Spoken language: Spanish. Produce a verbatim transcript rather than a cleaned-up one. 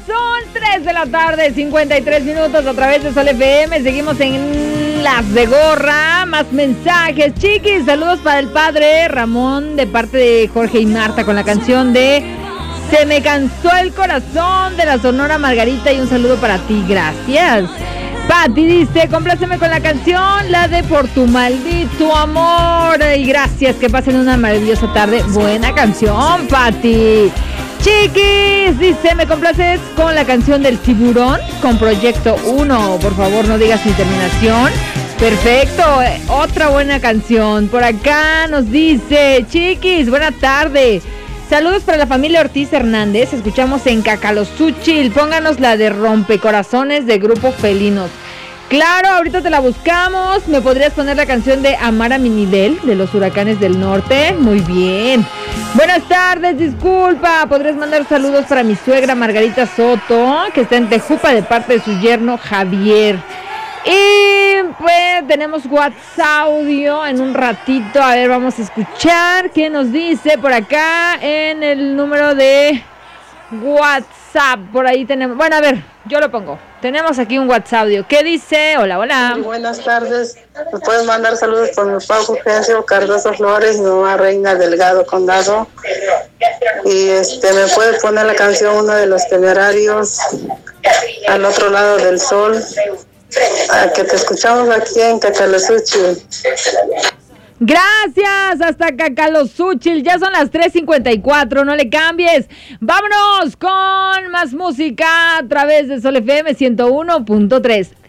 son tres de la tarde, cincuenta y tres minutos a través de Sol F M. Seguimos en Las de Gorra. Más mensajes, chiquis. Saludos para el padre Ramón de parte de Jorge y Marta con la canción de Se me cansó el corazón de la Sonora Margarita. Y un saludo para ti, gracias. Pati dice, compláceme con la canción, la de Por tu maldito amor. Y gracias, que pasen una maravillosa tarde. Buena canción, Pati. Chiquis, dice, me complaces con la canción del Tiburón, con Proyecto uno. Por favor, no digas mi terminación. Perfecto, otra buena canción. Por acá nos dice, chiquis, buena tarde. Saludos para la familia Ortiz Hernández. Escuchamos en Cacalozúchil. Pónganos la de Rompecorazones de Grupo Felinos. Claro, ahorita te la buscamos. ¿Me podrías poner la canción de Amar a mi nivel de los Huracanes del Norte? Muy bien. Buenas tardes, disculpa. ¿Podrías mandar saludos para mi suegra Margarita Soto, que está en Tejupa de parte de su yerno Javier? Y pues tenemos WhatsApp audio en un ratito. A ver, vamos a escuchar qué nos dice por acá en el número de WhatsApp. Por ahí tenemos, bueno, a ver, yo lo pongo. Tenemos aquí un WhatsApp audio. ¿Qué dice? Hola, hola. Muy buenas tardes. ¿Me puedes mandar saludos por mi papá Fulgencio Cardoso Flores, mi mamá Reina Delgado Condado? Y este, ¿me puede poner la canción Uno de los Temerarios, Al otro lado del sol? Ah, que te escuchamos aquí en Cacalozúchil. Gracias, hasta Cacalozúchil. Ya son las tres cincuenta y cuatro, no le cambies. Vámonos con más música a través de Sol F M ciento uno punto tres.